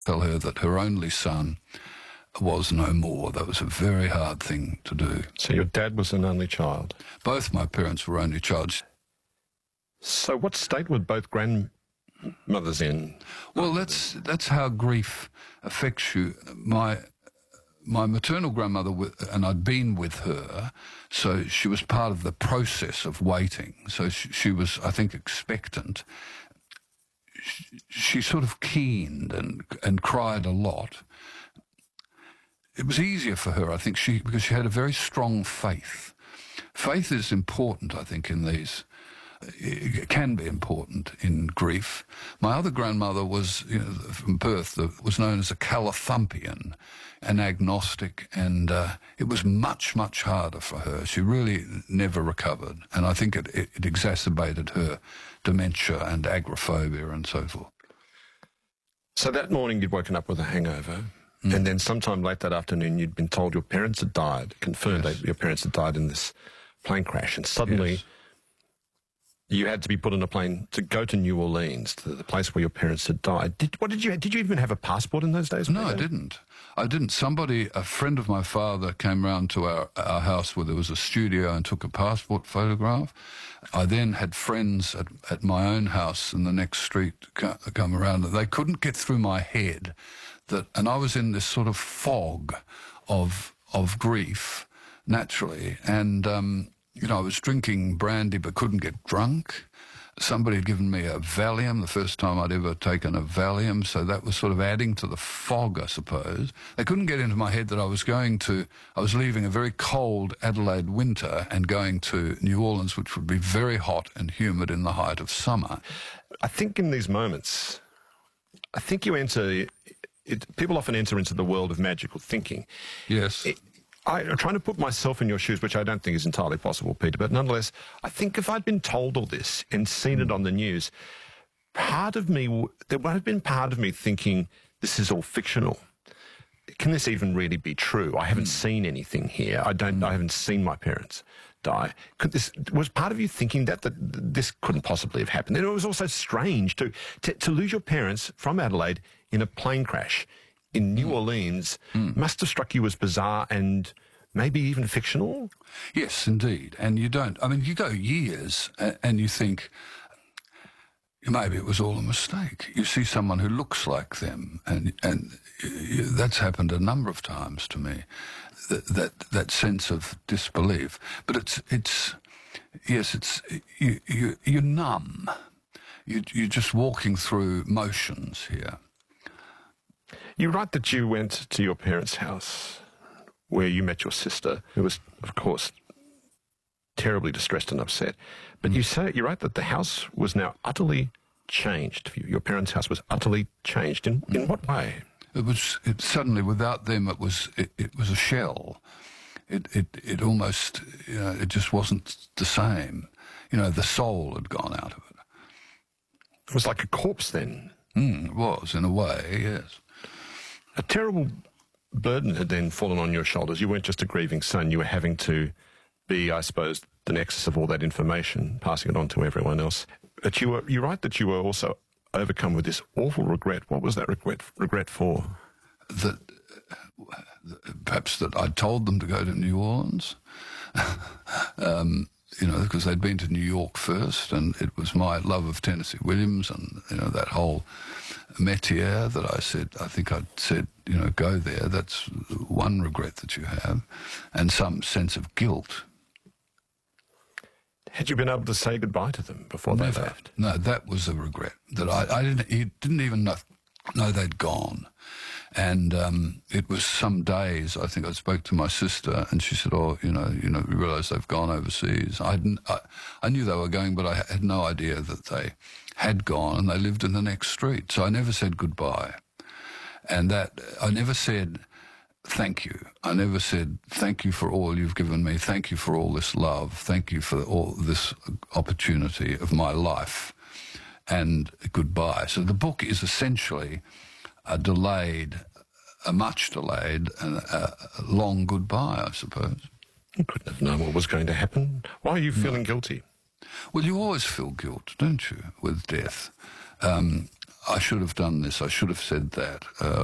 tell her that her only son was no more. That was a very hard thing to do. So your dad was an only child? Both my parents were only child. So what state were both grandmothers in? Well, that's how grief affects you. My maternal grandmother, and I'd been with her, so she was part of the process of waiting. So she was, I think, expectant. She sort of keened and cried a lot. It was easier for her, I think, because she had a very strong faith. Faith is important, I think, in these. It can be important in grief. My other grandmother was, from birth, was known as a Calathumpian, an agnostic, and it was much, much harder for her. She really never recovered, and I think it exacerbated her dementia and agoraphobia and so forth. So that morning you'd woken up with a hangover, and then sometime late that afternoon you'd been told your parents had died, confirmed that your parents had died in this plane crash, and suddenly you had to be put on a plane to go to New Orleans, to the place where your parents had died. Did you even have a passport in those days? No, I didn't. A friend of my father came round to our house where there was a studio and took a passport photograph. I then had friends at my own house in the next street come around. They couldn't get through my head and I was in this sort of fog of grief, naturally, and I was drinking brandy but couldn't get drunk. Somebody had given me a Valium, the first time I'd ever taken a Valium, so that was sort of adding to the fog, I suppose. They couldn't get into my head that I was leaving a very cold Adelaide winter and going to New Orleans, which would be very hot and humid in the height of summer. I think in these moments, people often enter into the world of magical thinking. Yes. I'm trying to put myself in your shoes, which I don't think is entirely possible, Peter, but nonetheless, I think if I'd been told all this and seen it on the news, there would have been part of me thinking, this is all fictional. Can this even really be true? I haven't seen anything here. I haven't seen my parents die. Was part of you thinking that this couldn't possibly have happened? And it was also strange to lose your parents from Adelaide in a plane crash in New Orleans must have struck you as bizarre and maybe even fictional? Yes, indeed. And you go years and you think, maybe it was all a mistake. You see someone who looks like them, and that's happened a number of times to me, that sense of disbelief. But you're numb. You're just walking through motions here. You write that you went to your parents' house where you met your sister, who was, of course, terribly distressed and upset. But you write that the house was now utterly changed. Your parents' house was utterly changed. In what way? It suddenly, without them, it was a shell. It almost, it just wasn't the same. The soul had gone out of it. It was like a corpse then. It was, in a way, yes. A terrible burden had then fallen on your shoulders. You weren't just a grieving son. You were having to be, I suppose, the nexus of all that information, passing it on to everyone else. But you write that you were also overcome with this awful regret. What was that regret for? That perhaps that I told them to go to New Orleans, because they'd been to New York first, and it was my love of Tennessee Williams and, that whole métier that I think I'd said, go there. That's one regret that you have, and some sense of guilt. Had you been able to say goodbye to them before they left? No, that was a regret, that I didn't even know they'd gone. And it was some days, I think I spoke to my sister, and she said, you realise they've gone overseas. I knew they were going, but I had no idea that they had gone, and they lived in the next street. So I never said goodbye. And I never said thank you. I never said thank you for all you've given me, thank you for all this love, thank you for all this opportunity of my life, and goodbye. So the book is essentially a much delayed and a long goodbye, I suppose. You couldn't have known what was going to happen. Why are you feeling guilty? Well, you always feel guilt, don't you, with death? I should have done this, I should have said that.